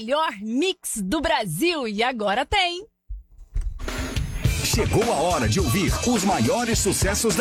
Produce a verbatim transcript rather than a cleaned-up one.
melhor mix do Brasil e agora tem. Chegou a hora de ouvir os maiores sucessos da